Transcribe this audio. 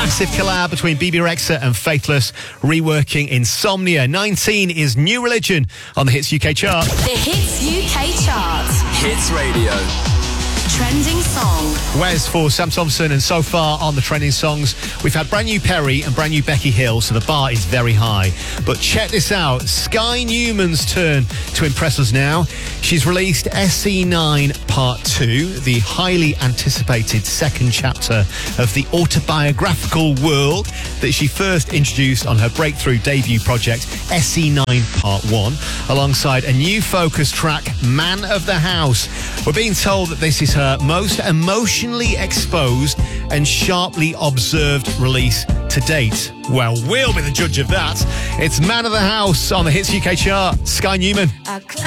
massive collab between Bebe Rexha and Faithless, reworking Insomnia. 19 is New Religion on the Hits UK chart. The Hits UK chart. Hits Radio. Trending song. Wes for Sam Thompson, and so far on the trending songs, we've had brand new Perry and brand new Becky Hill, so the bar is very high. But check this out, Sky Newman's turn to impress us now. She's released SE9 Part 2, the highly anticipated second chapter of the autobiographical world that she first introduced on her breakthrough debut project, SE9 Part 1, alongside a new focus track, Man of the House. We're being told that this is her most emotionally exposed and sharply observed release to date. Well, we'll be the judge of that. It's Man of the House on the Hits UK chart. Sky Newman.